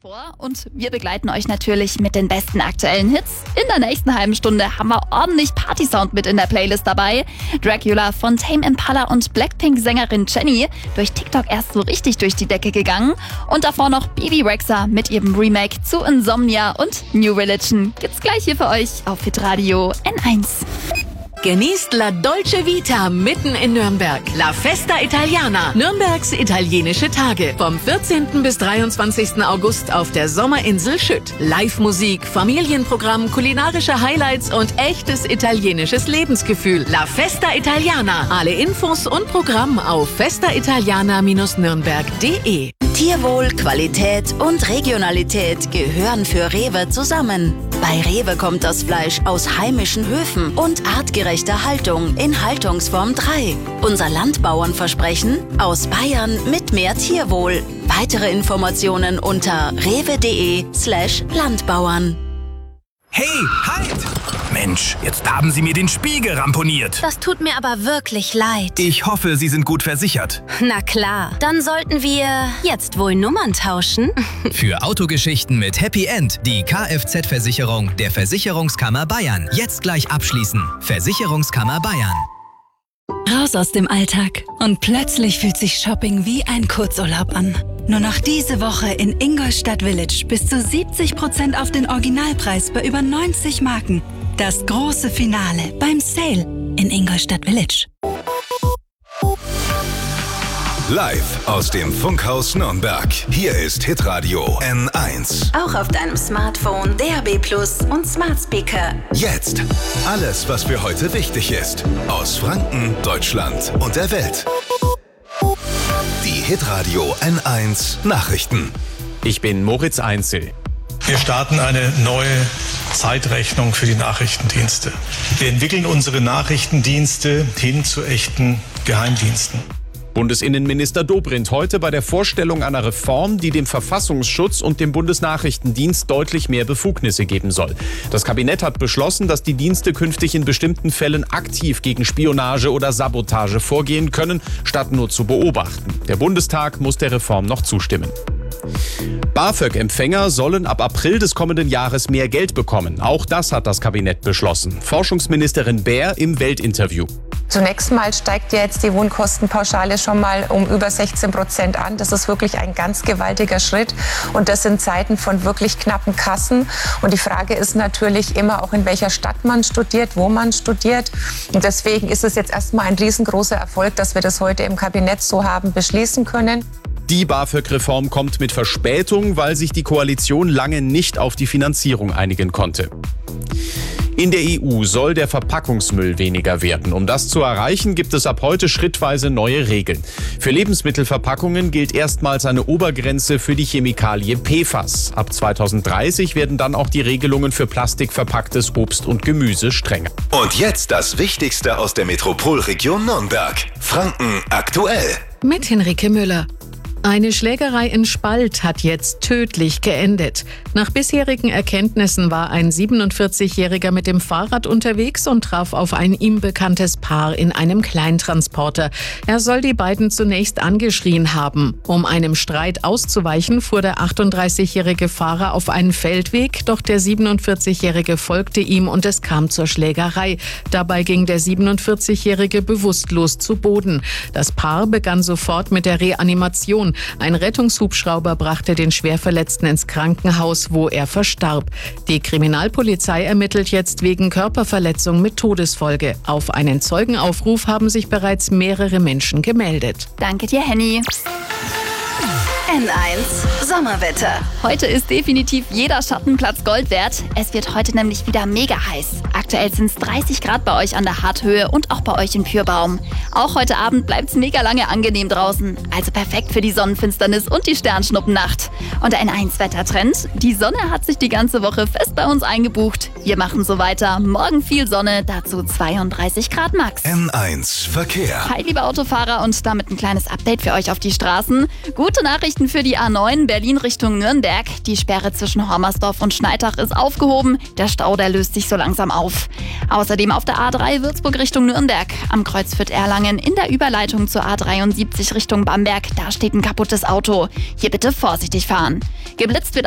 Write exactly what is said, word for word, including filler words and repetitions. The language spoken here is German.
vor und wir begleiten euch natürlich mit den besten aktuellen Hits. In der nächsten halben Stunde haben wir ordentlich Party-Sound mit in der Playlist dabei. Dracula von Tame Impala und Blackpink-Sängerin Jennie, durch TikTok erst so richtig durch die Decke gegangen. Und davor noch Bebe Rexha mit ihrem Remake zu Insomnia und New Religion. Gibt's gleich hier für euch auf Hitradio N eins. Genießt La Dolce Vita mitten in Nürnberg. La Festa Italiana, Nürnbergs italienische Tage. Vom vierzehnten bis dreiundzwanzigsten August auf der Sommerinsel Schütt. Live-Musik, Familienprogramm, kulinarische Highlights und echtes italienisches Lebensgefühl. La Festa Italiana. Alle Infos und Programm auf festa italiana Bindestrich nürnberg punkt de. Tierwohl, Qualität und Regionalität gehören für Rewe zusammen. Bei Rewe kommt das Fleisch aus heimischen Höfen und artgerechter Haltung in Haltungsform drei. Unser Landbauernversprechen: aus Bayern mit mehr Tierwohl. Weitere Informationen unter rewe.de slash Landbauern. Hey, halt! Mensch, jetzt haben Sie mir den Spiegel ramponiert. Das tut mir aber wirklich leid. Ich hoffe, Sie sind gut versichert. Na klar, dann sollten wir jetzt wohl Nummern tauschen. Für Autogeschichten mit Happy End die Kfz-Versicherung der Versicherungskammer Bayern. Jetzt gleich abschließen. Versicherungskammer Bayern. Raus aus dem Alltag und plötzlich fühlt sich Shopping wie ein Kurzurlaub an. Nur noch diese Woche in Ingolstadt Village bis zu siebzig Prozent auf den Originalpreis bei über neunzig Marken. Das große Finale beim Sale in Ingolstadt Village. Live aus dem Funkhaus Nürnberg. Hier ist Hitradio N eins. Auch auf deinem Smartphone, D A B Plus und Smart Speaker. Jetzt alles, was für heute wichtig ist. Aus Franken, Deutschland und der Welt. Die Hitradio N eins Nachrichten. Ich bin Moritz Einzel. Wir starten eine neue Zeitrechnung für die Nachrichtendienste. Wir entwickeln unsere Nachrichtendienste hin zu echten Geheimdiensten. Bundesinnenminister Dobrindt heute bei der Vorstellung einer Reform, die dem Verfassungsschutz und dem Bundesnachrichtendienst deutlich mehr Befugnisse geben soll. Das Kabinett hat beschlossen, dass die Dienste künftig in bestimmten Fällen aktiv gegen Spionage oder Sabotage vorgehen können, statt nur zu beobachten. Der Bundestag muss der Reform noch zustimmen. BAföG-Empfänger sollen ab April des kommenden Jahres mehr Geld bekommen. Auch das hat das Kabinett beschlossen. Forschungsministerin Baer im Weltinterview. Zunächst mal steigt ja jetzt die Wohnkostenpauschale schon mal um über sechzehn Prozent an. Das ist wirklich ein ganz gewaltiger Schritt. Und das in Zeiten von wirklich knappen Kassen. Und die Frage ist natürlich immer auch, in welcher Stadt man studiert, wo man studiert. Und deswegen ist es jetzt erstmal ein riesengroßer Erfolg, dass wir das heute im Kabinett so haben beschließen können. Die BAföG-Reform kommt mit Verspätung, weil sich die Koalition lange nicht auf die Finanzierung einigen konnte. In der E U soll der Verpackungsmüll weniger werden. Um das zu erreichen, gibt es ab heute schrittweise neue Regeln. Für Lebensmittelverpackungen gilt erstmals eine Obergrenze für die Chemikalie P F A S. Ab zweitausenddreißig werden dann auch die Regelungen für plastikverpacktes Obst und Gemüse strenger. Und jetzt das Wichtigste aus der Metropolregion Nürnberg. Franken aktuell. Mit Henrike Müller. Eine Schlägerei in Spalt hat jetzt tödlich geendet. Nach bisherigen Erkenntnissen war ein siebenundvierzigjähriger mit dem Fahrrad unterwegs und traf auf ein ihm bekanntes Paar in einem Kleintransporter. Er soll die beiden zunächst angeschrien haben. Um einem Streit auszuweichen, fuhr der achtunddreißigjährige Fahrer auf einen Feldweg, doch der siebenundvierzigjährige folgte ihm und es kam zur Schlägerei. Dabei ging der siebenundvierzigjährige bewusstlos zu Boden. Das Paar begann sofort mit der Reanimation. Ein Rettungshubschrauber brachte den Schwerverletzten ins Krankenhaus, wo er verstarb. Die Kriminalpolizei ermittelt jetzt wegen Körperverletzung mit Todesfolge. Auf einen Zeugenaufruf haben sich bereits mehrere Menschen gemeldet. Danke dir, Henny. N eins Sommerwetter. Heute ist definitiv jeder Schattenplatz Gold wert. Es wird heute nämlich wieder mega heiß. Aktuell sind es dreißig Grad bei euch an der Harthöhe und auch bei euch in Pürbaum. Auch heute Abend bleibt es mega lange angenehm draußen. Also perfekt für die Sonnenfinsternis und die Sternschnuppennacht. Und der N eins Wettertrend: die Sonne hat sich die ganze Woche fest bei uns eingebucht. Wir machen so weiter. Morgen viel Sonne, dazu zweiunddreißig Grad max. N eins Verkehr. Hi, liebe Autofahrer, und damit ein kleines Update für euch auf die Straßen. Gute Nachrichten für die A neun Berlin Richtung Nürnberg. Die Sperre zwischen Hormersdorf und Schneitach ist aufgehoben. Der Stau, der löst sich so langsam auf. Außerdem auf der A drei Würzburg Richtung Nürnberg. Am Kreuz Fürth-Erlangen in der Überleitung zur A dreiundsiebzig Richtung Bamberg. Da steht ein kaputtes Auto. Hier bitte vorsichtig fahren. Geblitzt wird